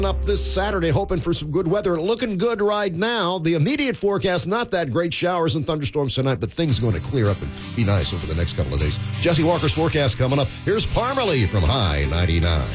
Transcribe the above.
Up this Saturday, hoping for some good weather. Looking good right now. The immediate forecast, not that great. Showers and thunderstorms tonight, but things going to clear up and be nice over the next couple of days. Jesse Walker's forecast coming up. Here's Parmalee from High 99.